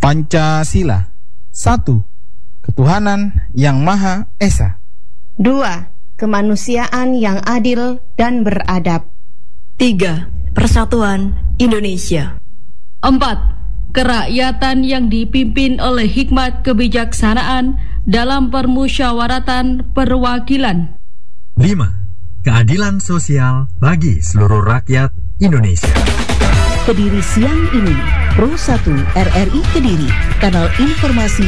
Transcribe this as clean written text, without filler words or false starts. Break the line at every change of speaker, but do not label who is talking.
Pancasila. 1. Ketuhanan yang Maha Esa.
2. Kemanusiaan yang adil dan beradab.
3. Persatuan Indonesia.
4. Kerakyatan yang dipimpin oleh hikmat kebijaksanaan dalam permusyawaratan perwakilan.
5. Keadilan sosial bagi seluruh rakyat Indonesia.
Kediri siang ini, Pro 1 RRI Kediri, kanal informasi